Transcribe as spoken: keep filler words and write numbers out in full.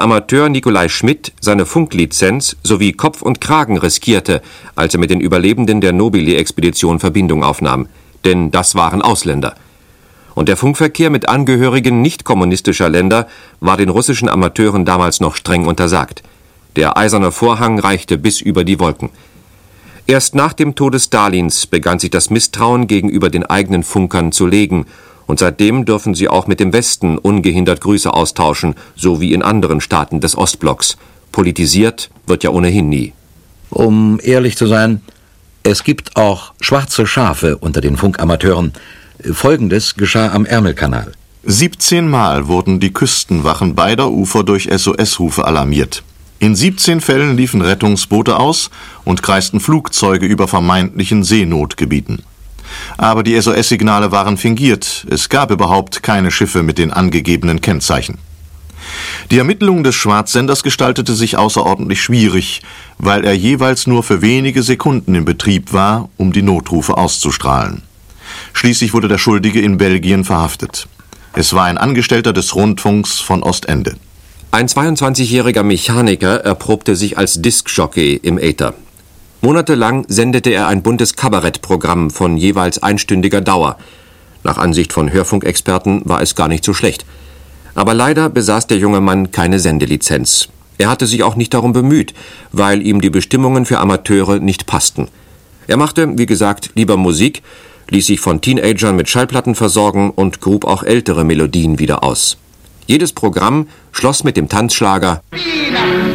Amateur Nicolai Schmidt seine Funklizenz sowie Kopf und Kragen riskierte, als er mit den Überlebenden der Nobile-Expedition Verbindung aufnahm. Denn das waren Ausländer. Und der Funkverkehr mit Angehörigen nicht-kommunistischer Länder war den russischen Amateuren damals noch streng untersagt. Der eiserne Vorhang reichte bis über die Wolken. Erst nach dem Tode Stalins begann sich das Misstrauen gegenüber den eigenen Funkern zu legen, und seitdem dürfen sie auch mit dem Westen ungehindert Grüße austauschen, so wie in anderen Staaten des Ostblocks. Politisiert wird ja ohnehin nie. Um ehrlich zu sein, es gibt auch schwarze Schafe unter den Funkamateuren. Folgendes geschah am Ärmelkanal. siebzehn Mal wurden die Küstenwachen beider Ufer durch S O S-Rufe alarmiert. In siebzehn Fällen liefen Rettungsboote aus und kreisten Flugzeuge über vermeintlichen Seenotgebieten. Aber die S O S-Signale waren fingiert. Es gab überhaupt keine Schiffe mit den angegebenen Kennzeichen. Die Ermittlung des Schwarzsenders gestaltete sich außerordentlich schwierig, weil er jeweils nur für wenige Sekunden in Betrieb war, um die Notrufe auszustrahlen. Schließlich wurde der Schuldige in Belgien verhaftet. Es war ein Angestellter des Rundfunks von Ostende. Ein zweiundzwanzigjähriger Mechaniker erprobte sich als Diskjockey im Äther. Monatelang sendete er ein buntes Kabarettprogramm von jeweils einstündiger Dauer. Nach Ansicht von Hörfunkexperten war es gar nicht so schlecht. Aber leider besaß der junge Mann keine Sendelizenz. Er hatte sich auch nicht darum bemüht, weil ihm die Bestimmungen für Amateure nicht passten. Er machte, wie gesagt, lieber Musik, ließ sich von Teenagern mit Schallplatten versorgen und grub auch ältere Melodien wieder aus. Jedes Programm schloss mit dem Tanzschlager